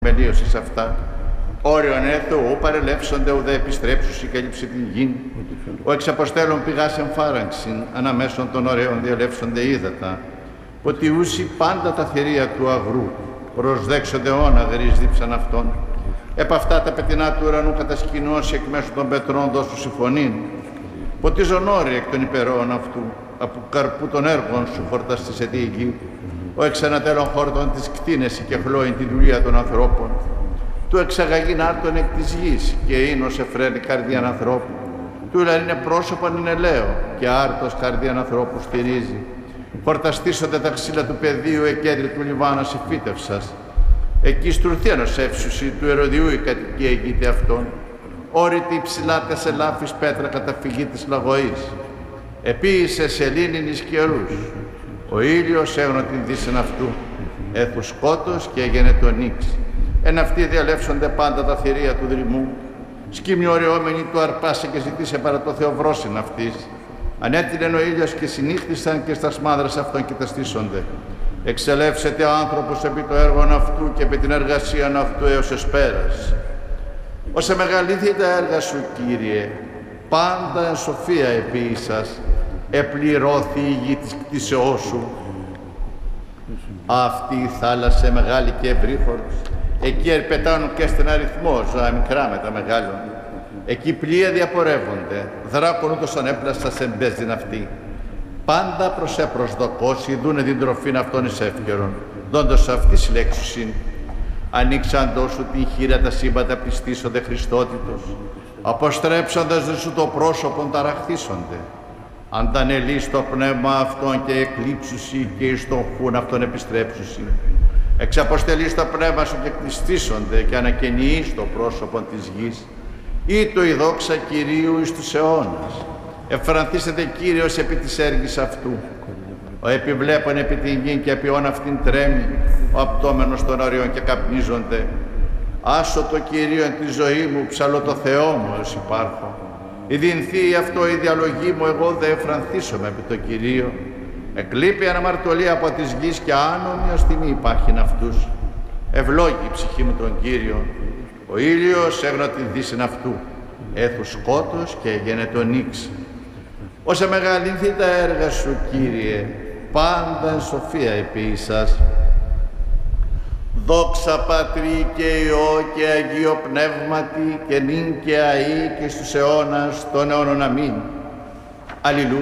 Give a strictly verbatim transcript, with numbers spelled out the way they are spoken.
μελίωση σε αυτά. Όριον έθω, ου παρελεύσονται, ουδέ επιστρέψουσι και λείψη την γην. Ο εξαποστέλων πηγάς εμφάραγξην, αναμέσων των ωραίων διαλεύσονται ύδατα. Ότι ούσι πάντα τα θηρία του αγρού, προσδέξονται αιώνα γρής δίψαν αυτών. Επ' αυτά τα πετεινά του ουρανού κατασκηνώσει εκ μέσω των πετρών δώσου συμφωνήν. Ποτίζον όροι εκ των υπερών αυτού, από καρπού των έργων σου χορταστήσε τη γη. Ο εξανατέλων χόρτων της κτίνεση και χλώην τη δουλεία των ανθρώπων. Του εξαγαγήν άρτων εκ της γης και ίνος εφραίνει καρδίαν ανθρώπου. Του είναι πρόσωπον είναι λέω και άρτος καρδίαν ανθρώπου στηρίζει. Χορταστήσονται τα ξύλα του πεδίου εκέντρη του Λιβάνας εφύτευσας. Εκεί στουρθένος εύσουσι του Ερωδιού η κατοικία εγείται αυτών. Όρητη υψηλά τες ελάφης πέτρα καταφυγή της λαγωής. Επίησε σελήνινης καιρούς. Ο ήλιος έγνω την δύσεν αυτού. Έθου σκότος και έγενε το νύξ. Εν αυτοί διαλεύσονται πάντα τα θηρία του δρυμού. Σκυμιοριόμενοι του αρπάσε και ζητήσε παρά το Θεοβρόσιν αυτής. Ανέτειλεν ο ήλιος και συνύχτησαν και στα σμάδρες αυτών κοιταστήσονται. Εξελεύσεται άνθρωπος επί το έργον αυτού και επί την εργασίαν αυτού έως εσπέρας. Όσε μεγαλύτερα τα έργα σου, Κύριε, πάντα εν σοφία επίησας, επληρώθη η γη της κτήσεώς σου. Αυτή η θάλασσα μεγάλη και ευρύχωρος, εκεί ερπετάνουν και στην αριθμό ζώα μικρά με τα μεγάλων. Εκεί πλοία διαπορεύονται, δράκων ούτως ανέπλαστα σε μπέζιν αυτή. Πάντα προς επροσδοκώσει, δούνε την τροφήν αυτών εις εύκαιρον, δόντος αυτής λέξουσιν. Ανοίξαντος σου την χείρα τα σύμπαντα πιστήσονται Χριστότητος, αποστρέψοντας δε σου το πρόσωπον ταραχθήσονται. Αντανελείς το πνεύμα αυτών και εκλείψουσι και εις τον χούν αυτών επιστρέψουσι. Εξαποστελείς το πνεύμα σου και κτιστήσονται και ανακαινιείς το πρόσωπον της γης. Ή το η δόξα Κυρίου εις τους αιώνας. Εφρανθήσετε Κύριος επί της έργης αυτού. Ο επιβλέπων επί την γη και επιών αυτήν τρέμει, ο απτώμενος των οριών και καπνίζονται. Άσο το Κυρίο εν τη ζωή μου, ψαλώ το Θεό μου ως υπάρχω. Η δινθή αυτό η διαλογή μου, εγώ δε εφρανθήσομαι επί το Κυρίο. Εκλείπει αναμαρτωλία από της γης και άνομη ως τιμή υπάρχειν αυτούς. Ευλόγη η ψυχή μου τον Κύριο. Ο ήλιος έγνω την δύσιν αυτού. Έθου σκότος και έγενε το νύξ. Όσα μεγαλυνθεί τα έργα σου, Κύριε, πάντα εν σοφία επίησας. Δόξα Πατρί και Υιό και Αγίο Πνεύματι και νυν και αεί και στους αιώνας των αιώνων αμήν. Αλληλούια.